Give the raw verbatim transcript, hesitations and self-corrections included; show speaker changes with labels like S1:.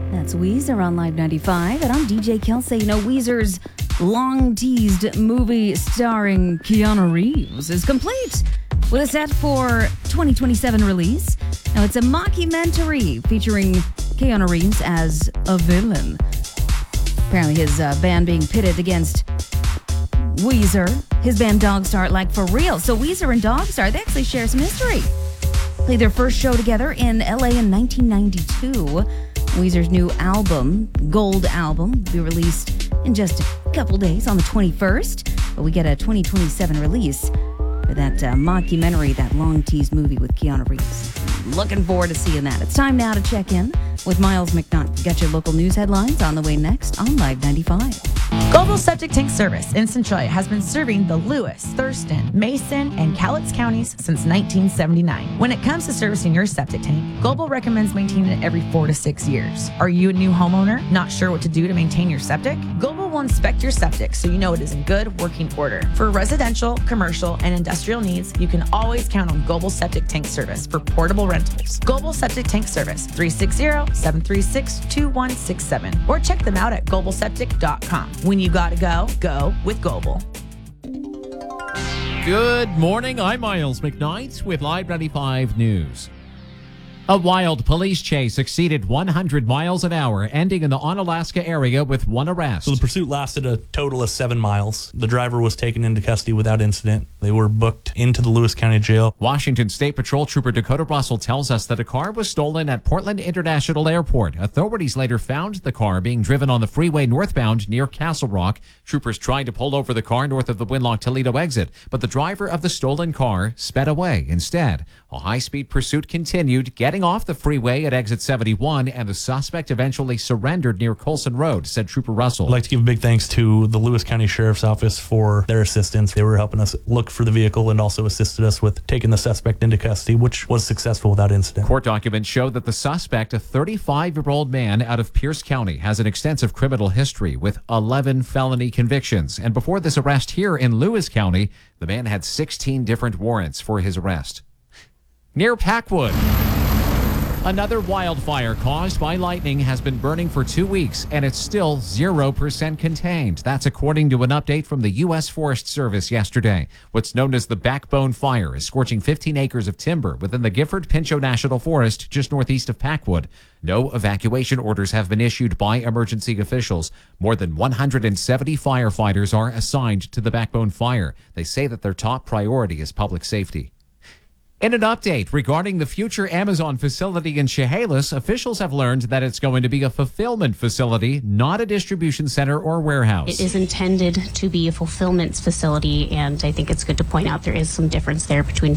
S1: That's Weezer on Live ninety-five, and I'm D J Kelsey. You know, Weezer's long-teased movie starring Keanu Reeves is complete with a set for twenty twenty-seven release. Now, it's a mockumentary featuring Keanu Reeves as a villain. Apparently, his uh, band being pitted against Weezer, his band Dogstar, like for real. So Weezer and Dogstar, they actually share some history. Played their first show together in L A in nineteen ninety-two. Weezer's new album, Gold Album, will be released in just a couple days on the twenty-first. But we get a twenty twenty-seven release for that uh, mockumentary, that long-teased movie with Keanu Reeves. Looking forward to seeing that. It's time now to check in with Miles McKnight. Got your local news headlines on the way next on Live ninety-five.
S2: Global Septic Tank Service in Centralia has been serving the Lewis, Thurston, Mason, and Cowlitz counties since nineteen seventy-nine. When it comes to servicing your septic tank, Global recommends maintaining it every four to six years. Are you a new homeowner, not sure what to do to maintain your septic? Global will inspect your septic so you know it is in good working order. For residential, commercial, and industrial needs, you can always count on Global Septic Tank Service for portable rentals. Global Septic Tank Service, three six zero, seven three six, two one six seven, or check them out at global septic dot com. When you gotta go, go with Global.
S3: Good morning. I'm Miles McKnight with Live ninety-five News. A wild police chase exceeded one hundred miles an hour, ending in the Onalaska area with one arrest.
S4: So the pursuit lasted a total of seven miles. The driver was taken into custody without incident. They were booked into the Lewis County Jail.
S3: Washington State Patrol Trooper Dakota Russell tells us that a car was stolen at Portland International Airport. Authorities later found the car being driven on the freeway northbound near Castle Rock. Troopers tried to pull over the car north of the Winlock-Toledo exit, but the driver of the stolen car sped away instead. A high-speed pursuit continued, getting off the freeway at exit seventy-one, and the suspect eventually surrendered near Colson Road, said Trooper Russell.
S4: I'd like to give a big thanks to the Lewis County Sheriff's Office for their assistance. They were helping us look for the vehicle and also assisted us with taking the suspect into custody, which was successful without incident.
S3: Court documents show that the suspect, a thirty-five-year-old man out of Pierce County, has an extensive criminal history with eleven felony convictions. And before this arrest here in Lewis County, the man had sixteen different warrants for his arrest. Near Packwood, another wildfire caused by lightning has been burning for two weeks, and it's still zero percent contained. That's according to an update from the U S Forest Service yesterday. What's known as the Backbone Fire is scorching fifteen acres of timber within the Gifford-Pinchot National Forest just northeast of Packwood. No evacuation orders have been issued by emergency officials. More than one hundred seventy firefighters are assigned to the Backbone Fire. They say that their top priority is public safety. In an update regarding the future Amazon facility in Chehalis, officials have learned that it's going to be a fulfillment facility, not a distribution center or warehouse.
S5: It is intended to be a fulfillment facility, and I think it's good to point out there is some difference there between